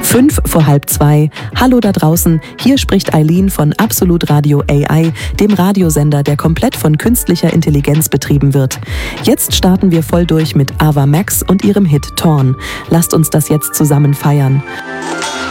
2:05. Hallo da draußen, hier spricht Eileen von Absolut Radio AI, dem Radiosender, der komplett von künstlicher Intelligenz betrieben wird. Jetzt starten wir voll durch mit Ava Max und ihrem Hit Torn. Lasst uns das jetzt zusammen feiern.